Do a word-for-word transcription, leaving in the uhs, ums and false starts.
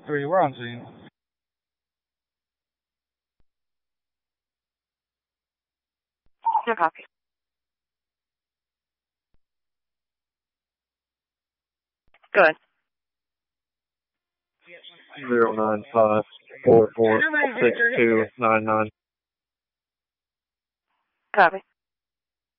three, we're on scene. No copy. Good. Zero nine five four four six two nine nine. Copy.